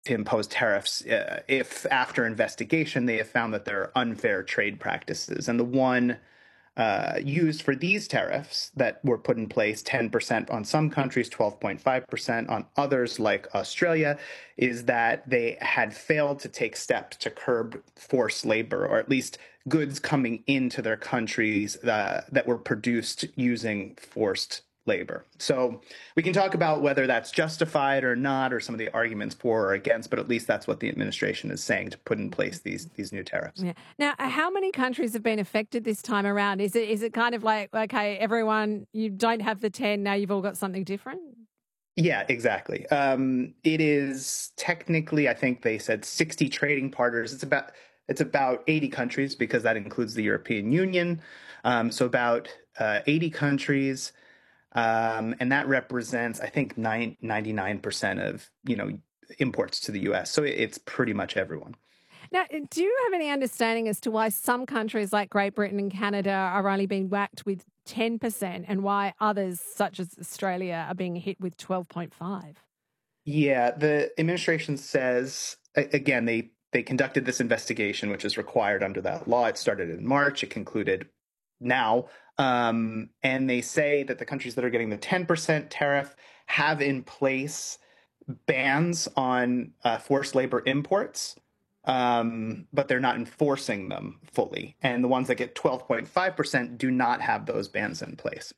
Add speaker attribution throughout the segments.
Speaker 1: to impose tariffs if, after investigation, they have found that there are unfair trade practices. And the one used for these tariffs that were put in place, 10% on some countries, 12.5% on others, like Australia, is that they had failed to take steps to curb forced labor, or at least goods coming into their countries that were produced using forced labor. So we can talk about whether that's justified or not, or some of the arguments for or against, but at least that's what the administration is saying, to put in place these new tariffs.
Speaker 2: Yeah. Now, how many countries have been affected this time around? Is it kind of like, okay, everyone, you don't have the 10, now you've all got something different?
Speaker 1: Yeah, exactly. It is technically, I think they said 60 trading partners. It's about 80 countries, because that includes the European Union. So about 80 countries. And that represents, I think, 99% of, imports to the U.S. So it's pretty much everyone.
Speaker 2: Now, do you have any understanding as to why some countries like Great Britain and Canada are only being whacked with 10% and why others, such as Australia, are being hit with 12.5?
Speaker 1: Yeah, the administration says, again, they conducted this investigation, which is required under that law. It started in March. It concluded now. And they say that the countries that are getting the 10% tariff have in place bans on forced labor imports, but they're not enforcing them fully. And the ones that get 12.5% do not have those bans in place.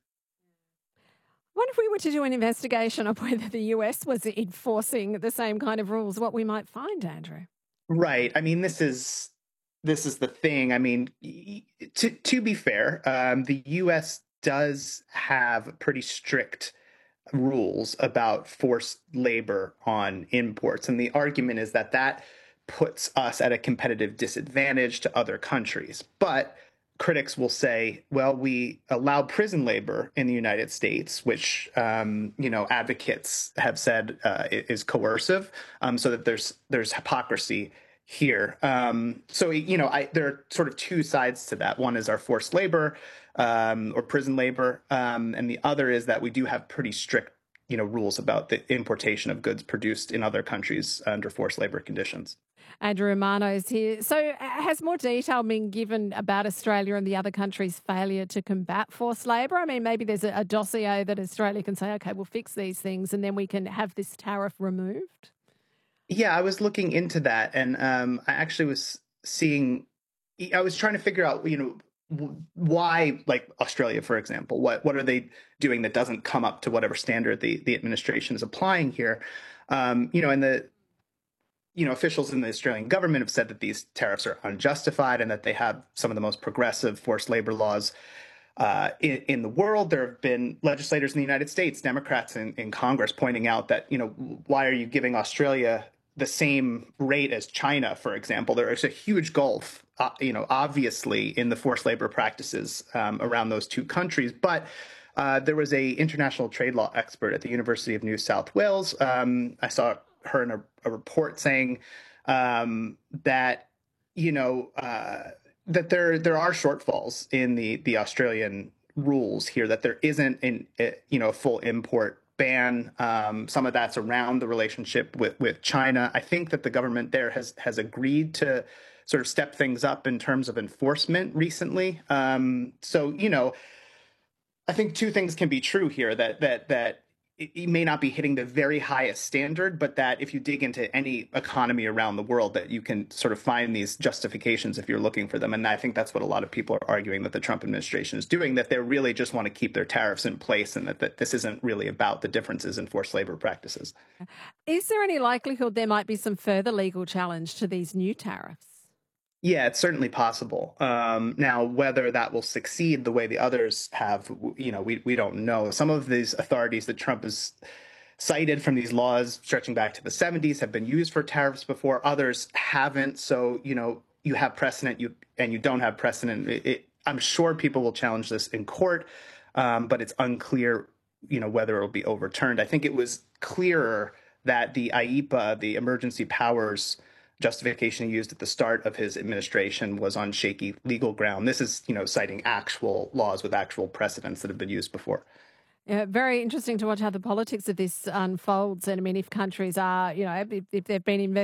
Speaker 2: What if we were to do an investigation of whether the US was enforcing the same kind of rules, what we might find, Andrew?
Speaker 1: Right. I mean, this is the thing. I mean, to be fair, the U.S. does have pretty strict rules about forced labor on imports. And the argument is that that puts us at a competitive disadvantage to other countries. But critics will say, well, we allow prison labor in the United States, which, advocates have said is coercive, so that there's hypocrisy here. There are sort of two sides to that. One is our forced labor or prison labor, and the other is that we do have pretty strict, rules about the importation of goods produced in other countries under forced labor conditions.
Speaker 2: Andrew Romano is here. So has more detail been given about Australia and the other countries' failure to combat forced labour? I mean, maybe there's a dossier that Australia can say, okay, we'll fix these things and then we can have this tariff removed?
Speaker 1: Yeah, I was looking into that, and I actually I was trying to figure out, why, like Australia, for example, what are they doing that doesn't come up to whatever standard the administration is applying here? And the officials in the Australian government have said that these tariffs are unjustified and that they have some of the most progressive forced labor laws in the world. There have been legislators in the United States, Democrats in Congress, pointing out that, why are you giving Australia the same rate as China, for example? There is a huge gulf, obviously, in the forced labor practices around those two countries. But there was a international trade law expert at the University of New South Wales. I saw her in a report saying that, that there are shortfalls in the Australian rules here, that there isn't a full import ban. Some of that's around the relationship with China. I think that the government there has agreed to sort of step things up in terms of enforcement recently. I think two things can be true here, that it may not be hitting the very highest standard, but that if you dig into any economy around the world, that you can sort of find these justifications if you're looking for them. And I think that's what a lot of people are arguing that the Trump administration is doing, that they really just want to keep their tariffs in place, and that this isn't really about the differences in forced labor practices.
Speaker 2: Is there any likelihood there might be some further legal challenge to these new tariffs?
Speaker 1: Yeah, it's certainly possible. Now, whether that will succeed the way the others have, we don't know. Some of these authorities that Trump has cited from these laws stretching back to the 70s have been used for tariffs before. Others haven't. So, you have precedent, you don't have precedent. I'm sure people will challenge this in court, but it's unclear, whether it will be overturned. I think it was clearer that the IEPA, the emergency powers justification he used at the start of his administration, was on shaky legal ground. This is, citing actual laws with actual precedents that have been used before.
Speaker 2: Yeah, very interesting to watch how the politics of this unfolds. And I mean, if countries are, if they've been